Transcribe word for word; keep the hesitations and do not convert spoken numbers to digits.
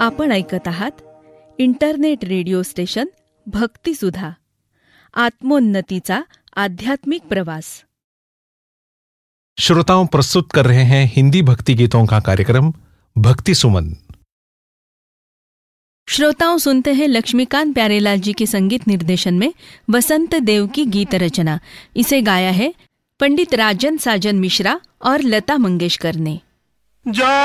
आपण ऐकत आहात इंटरनेट रेडियो स्टेशन भक्तिसुधा, आत्मोन्नतीचा आध्यात्मिक प्रवास। श्रोताओं, प्रस्तुत कर रहे हैं हिंदी भक्ति गीतों का कार्यक्रम भक्ति सुमन। श्रोताओं, सुनते हैं लक्ष्मीकांत प्यारेलाल जी के संगीत निर्देशन में वसंत देव की गीत रचना। इसे गाया है पंडित राजन साजन मिश्रा और लता मंगेशकर ने।